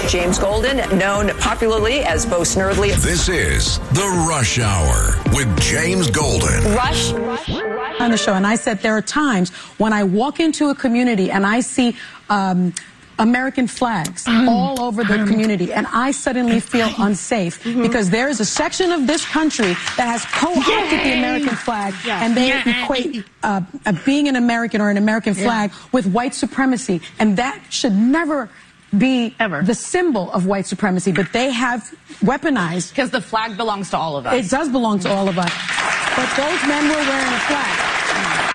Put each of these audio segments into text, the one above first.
James Golden, known popularly as Bo Snerdley. This is The Rush Hour with James Golden. Rush on the show, and I said there are times when I walk into a community and I see American flags all over the community, and I suddenly feel unsafe because there is a section of this country that has co-opted the American flag, and they equate being an American or an American flag with white supremacy, and that should never be the symbol of white supremacy, but they have weaponized. Because the flag belongs to all of us. It does belong to all of us, but those men were wearing a flag.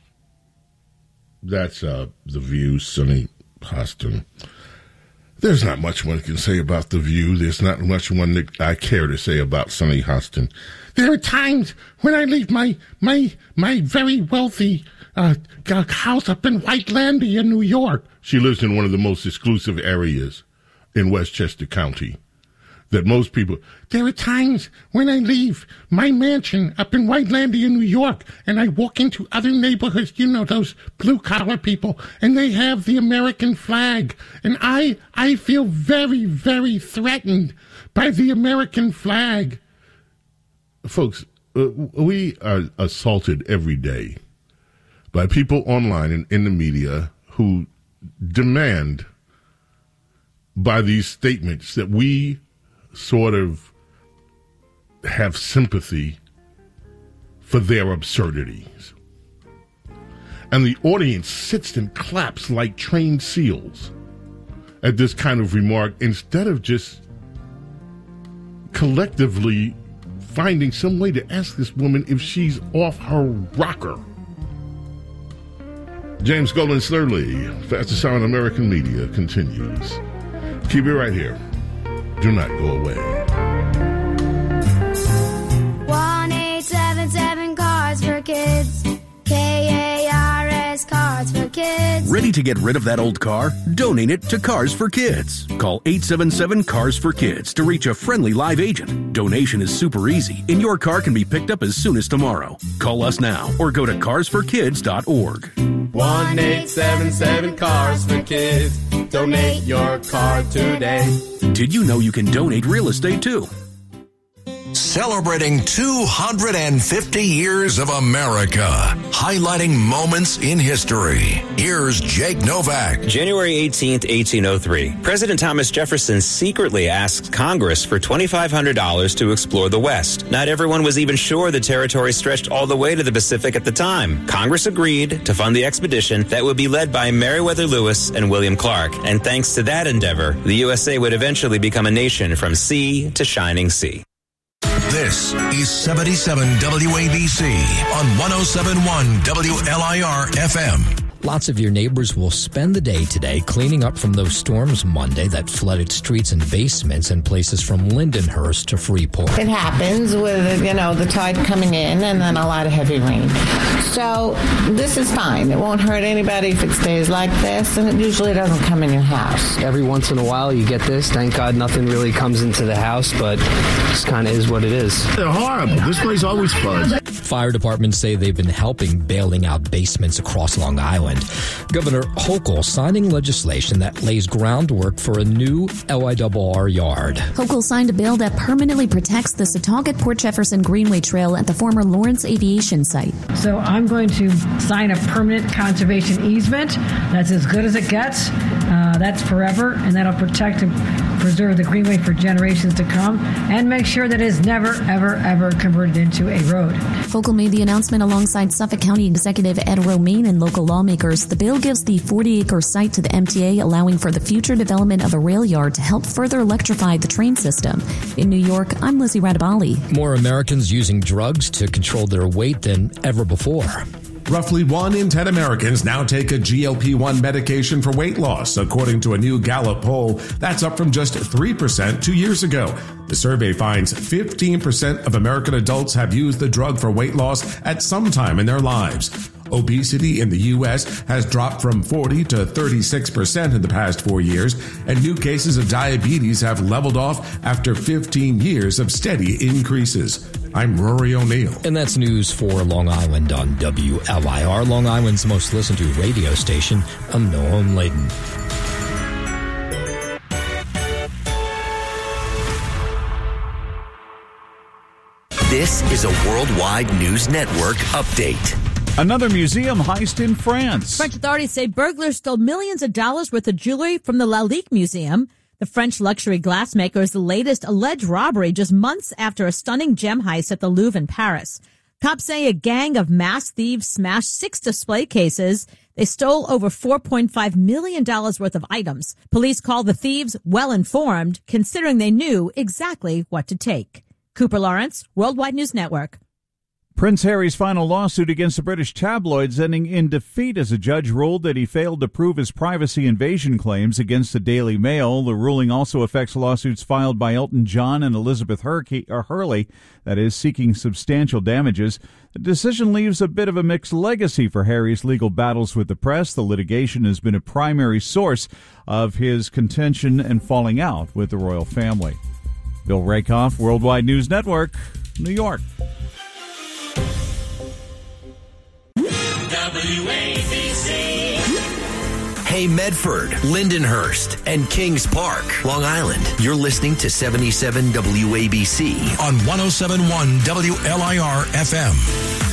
That's The View, Sonny Hostin. There's not much one can say about The View. There's not much one that I care to say about Sonny Hostin. There are times when I leave my very wealthy house up in Whitelandia, New York. She lives in one of the most exclusive areas in Westchester County. That most people, there are times when I leave my mansion up in Whitelandia, New York, and I walk into other neighborhoods, you know, those blue-collar people, and they have the American flag. And I feel very, very threatened by the American flag. Folks, we are assaulted every day by people online and in the media who demand by these statements that we sort of have sympathy for their absurdities. And the audience sits and claps like trained seals at this kind of remark instead of just collectively finding some way to ask this woman if she's off her rocker. James Golden Snerdley, fastest sound American media, continues. Keep it right here. Do not go away. 1-877 Cards for Kids. KARS Cards for Kids. Ready to get rid of that old car? Donate it to Cars for Kids. Call 877 Cars for Kids to reach a friendly live agent. Donation is super easy, and your car can be picked up as soon as tomorrow. Call us now or go to carsforkids.org. 1-877 Cars for Kids. Donate your car today. Did you know you can donate real estate too? Celebrating 250 years of America, highlighting moments in history. Here's Jake Novak. January 18th, 1803. President Thomas Jefferson secretly asked Congress for $2,500 to explore the West. Not everyone was even sure the territory stretched all the way to the Pacific at the time. Congress agreed to fund the expedition that would be led by Meriwether Lewis and William Clark. And thanks to that endeavor, the USA would eventually become a nation from sea to shining sea. This is 77 WABC on 107.1 WLIR FM. Lots of your neighbors will spend the day today cleaning up from those storms Monday that flooded streets and basements in places from Lindenhurst to Freeport. It happens with, the tide coming in and then a lot of heavy rain. So this is fine. It won't hurt anybody if it stays like this, and it usually doesn't come in your house. Every once in a while you get this. Thank God nothing really comes into the house, but it just kind of is what it is. They're horrible. This place always floods. Fire departments say they've been helping bailing out basements across Long Island. Governor Hochul signing legislation that lays groundwork for a new LIRR yard. Hochul signed a bill that permanently protects the Setauket Port Jefferson Greenway Trail at the former Lawrence Aviation site. So I'm going to sign a permanent conservation easement. That's as good as it gets. That's forever, and that'll protect and preserve the Greenway for generations to come and make sure that it is never, ever, ever converted into a road. Hochul made the announcement alongside Suffolk County Executive Ed Romaine and local lawmakers. The bill gives the 40-acre site to the MTA, allowing for the future development of a rail yard to help further electrify the train system. In New York, I'm Lizzie Radabali. More Americans using drugs to control their weight than ever before. Roughly 1 in 10 Americans now take a GLP-1 medication for weight loss, according to a new Gallup poll. That's up from just 3% 2 years ago. The survey finds 15% of American adults have used the drug for weight loss at some time in their lives. Obesity in the U.S. has dropped from 40 to 36% in the past 4 years, and new cases of diabetes have leveled off after 15 years of steady increases. I'm Rory O'Neill. And that's news for Long Island on WLIR, Long Island's most listened to radio station. I'm Noam Layden. This is a Worldwide News Network update. Another museum heist in France. French authorities say burglars stole millions of dollars worth of jewelry from the Lalique Museum. The French luxury glassmaker is the latest alleged robbery just months after a stunning gem heist at the Louvre in Paris. Cops say a gang of masked thieves smashed 6 display cases. They stole over $4.5 million worth of items. Police call the thieves well-informed, considering they knew exactly what to take. Cooper Lawrence, Worldwide News Network. Prince Harry's final lawsuit against the British tabloids ending in defeat as a judge ruled that he failed to prove his privacy invasion claims against the Daily Mail. The ruling also affects lawsuits filed by Elton John and Elizabeth Hurley, that is, seeking substantial damages. The decision leaves a bit of a mixed legacy for Harry's legal battles with the press. The litigation has been a primary source of his contention and falling out with the royal family. Bill Rakoff, Worldwide News Network, New York. WABC. Hey, Medford, Lindenhurst, and Kings Park, Long Island. You're listening to 77 WABC on 107.1 WLIR FM.